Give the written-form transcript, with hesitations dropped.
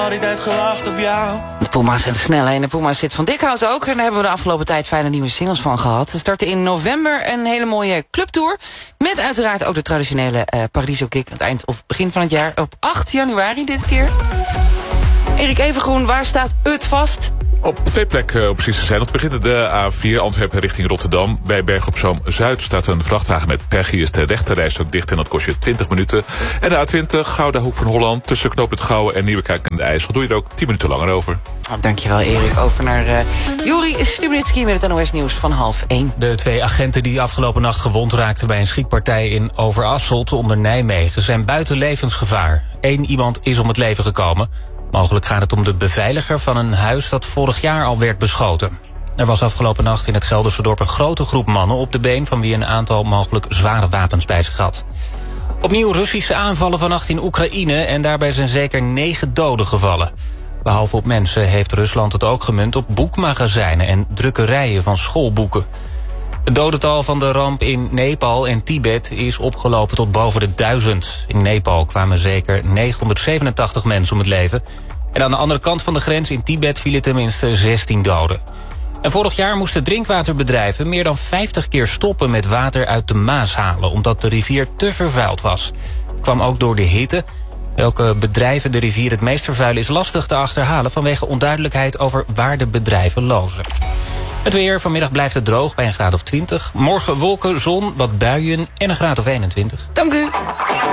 al die tijd gewacht op jou. De Puma's zijn snel, en de Puma's zit van Dikhout ook. En daar hebben we de afgelopen tijd fijne nieuwe singles van gehad. Ze starten in november een hele mooie clubtour. Met uiteraard ook de traditionele Paradiso Kick aan het eind of begin van het jaar. Op 8 januari dit keer. Erik Evengroen, waar staat het vast? Op 2 plekken om precies te zijn. Om te beginnen de A4 Antwerpen richting Rotterdam. Bij Berg op Zoom Zuid staat een vrachtwagen met pech. Hier is de rechterreis ook dicht en dat kost je 20 minuten. En de A20 Gouda Hoek van Holland tussen knooppunt Gouwen en Nieuwekerk en de IJssel. Doe je er ook 10 minuten langer over. Dankjewel Erik. Over naar Juri Stubinitski met het NOS Nieuws van 12:30. De 2 agenten die afgelopen nacht gewond raakten bij een schietpartij in Overasselt onder Nijmegen zijn buiten levensgevaar. 1 iemand is om het leven gekomen. Mogelijk gaat het om de beveiliger van een huis dat vorig jaar al werd beschoten. Er was afgelopen nacht in het Gelderse dorp een grote groep mannen op de been, van wie een aantal mogelijk zware wapens bij zich had. Opnieuw Russische aanvallen vannacht in Oekraïne en daarbij zijn zeker 9 doden gevallen. Behalve op mensen heeft Rusland het ook gemunt op boekmagazijnen en drukkerijen van schoolboeken. Het dodental van de ramp in Nepal en Tibet is opgelopen tot boven de 1000. In Nepal kwamen zeker 987 mensen om het leven. En aan de andere kant van de grens in Tibet vielen tenminste 16 doden. En vorig jaar moesten drinkwaterbedrijven meer dan 50 keer stoppen met water uit de Maas halen, omdat de rivier te vervuild was. Het kwam ook door de hitte. Welke bedrijven de rivier het meest vervuilen is lastig te achterhalen vanwege onduidelijkheid over waar de bedrijven lozen. Het weer, vanmiddag blijft het droog bij een graad of 20. Morgen wolken, zon, wat buien en een graad of 21. Dank u.